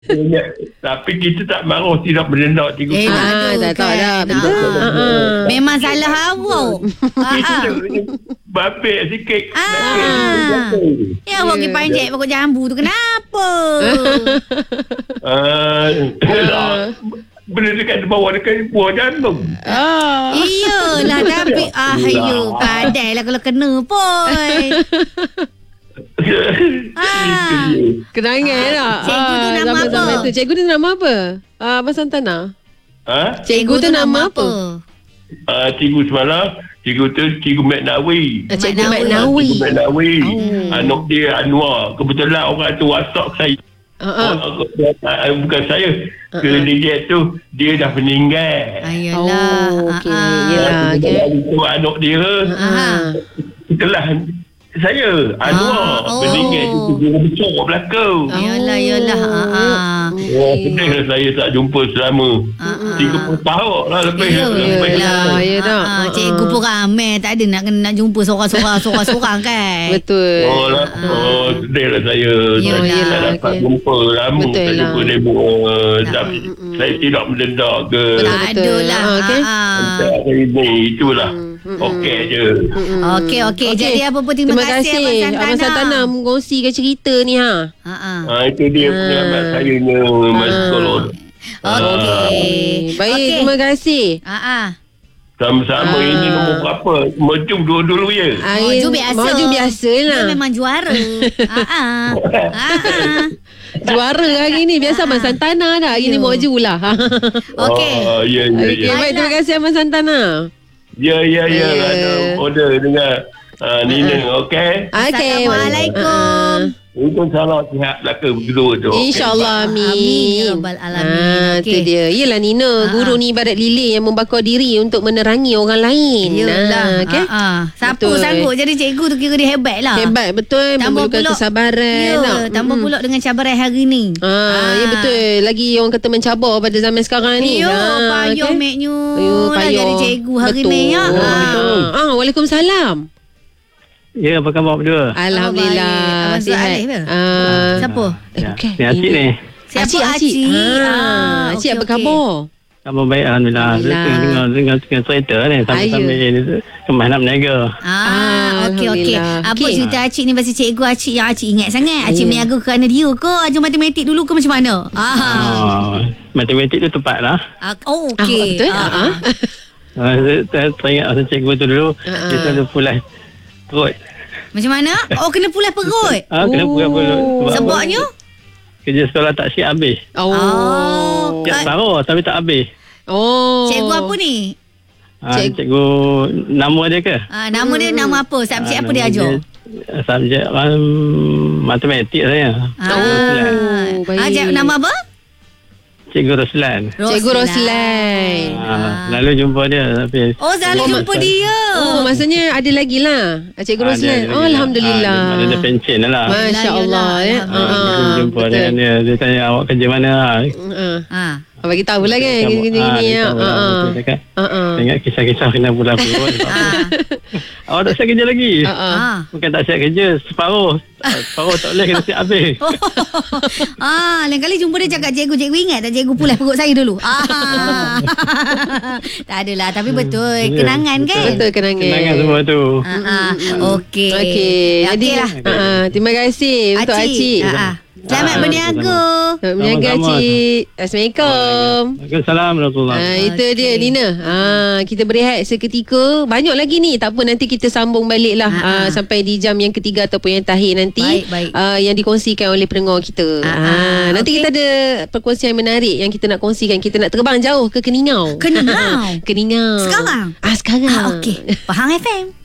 Tapi kita tak marah, tidak menendak cikgu. Tak tahu dah. Betul. Memang salah awak. Kita babik sikit. Ya, awak pergi panjat pokok jambu tu kenapa? Benda dekat bawah dekat buah jantung. Iyalah, tapi padailah kalau kena pun. Kenangan tak? Cikgu tu nama apa? Cikgu tu nama apa? Abang Santana. Cikgu tu nama apa? Cikgu semalam, cikgu tu Cikgu Maknawi. Cikgu Maknawi. Anak dia Anwar. Kebetulan orang tu WhatsApp saya. Bukan saya. Dia tu dia dah meninggal. Ayolah. Anak dia setelah saya Anwar meninggal dia besar belakang. Yalah. Sedih saya tak jumpa selama 30 tahun lah lebih. Cikgu pun ramai, tak ada nak jumpa seorang-seorang kan. Betul. Sedih lah saya. Saya tak dapat jumpa lama. Tak jumpa demo. Saya tidak mendendak ke. Tak adalah. Itulah. Okey je. Okey. Jadi apa pun terima kasih Abang Santana mengkongsikan cerita ni Itu dia pengamat saya ni Mas Kolon. Okey. Baik, terima kasih. Sama-sama. Ini nombor berapa? Maju dulu ya. Maju biasa lah. Dia memang juara. Juara hari ni. Biasa Abang Santana dah. Hari ni maju lah. Okey. Ya. Baik, terima kasih Abang Santana. Ya. Ada order dengan Nina. Okey. Assalamualaikum. Waalaikumsalam. Sihat belaka berdua tu. InsyaAllah. Amin. Ya Rabbal Alamin. Itu dia. Yelah Nina, guru ni ibarat lilin yang membakar diri untuk menerangi orang lain. Yelah. Siapa sanggup jadi cikgu tu kira dia hebat lah. Hebat, betul. Memerlukan kesabaran. Tambah pula dengan cabaran hari ni. Ya betul. Lagi orang kata mencabar pada zaman sekarang ni. Payah meknya lah jadi cikgu hari ni. Waalaikumsalam. Ya, apa khabar berdua? Alhamdulillah. Abang Alif ke? Siapa? Ni Acik ni. Siapa Acik? Acik apa khabar? Khabar baik, Alhamdulillah. Dengar cerita ni. Sambil kemas nak berniaga. Okey. Apa cerita Acik ni pasal cikgu Acik yang Acik ingat sangat? Acik berniaga kerana dia ke? Ajar matematik dulu ke macam mana? Matematik tu tepat lah. Okey. Betul? Saya ingat masa cikgu tu dulu, dia selalu pulas perut. Macam mana? Kena pulas perut? Kena pulas perut. Sebabnya? Kerja sekolah tak siap habis. Siap taruh tapi tak habis. Cikgu apa ni? Cikgu, nama dia ke? Nama dia nama apa? Subjek apa dia ajar? Subjek matematik saya. Baik. Nama apa? Cikgu Roslan. Cikgu Roslan. Lalu jumpa dia tapi selalu jumpa dia. Maksudnya ada lagi lah Cikgu Roslan. Alhamdulillah. Ada pencen lah. Masya-Allah jumpa dia. Dia tanya awak kerja mana? Bagi tahu lah kan gini. Ingat kisah-kisah kena bulan perut. Awak tak siap kerja lagi? Bukan tak siap kerja, separuh tak boleh, kena siap habis. Lain kali jumpa dia cakap cikgu ingat tak cikgu pulas perut saya dulu. Tak adalah, tapi betul kenangan kan? Betul kenangan semua tu. Okey. Jadi terima kasih untuk Acik. Selamat berniaga. Selamat berniaga Cik. Assalamualaikum. Waalaikumsalam warahmatullahi. Itu dia Nina. Kita berehat seketika. Banyak lagi ni. Tak apa, nanti kita sambung balik lah sampai di jam yang ketiga ataupun yang terakhir nanti. Baik. Yang dikongsikan oleh pendengar kita. Nanti kita ada perkongsian menarik yang kita nak kongsikan. Kita nak terbang jauh ke Keningau. Keningau. Keningau. Sekarang? Sekarang. Okey. Pahang FM.